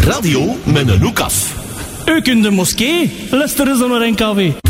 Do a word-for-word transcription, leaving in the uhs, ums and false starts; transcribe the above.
Radio met een Lucas. Ook in de moskee luisteren ze naar N K W.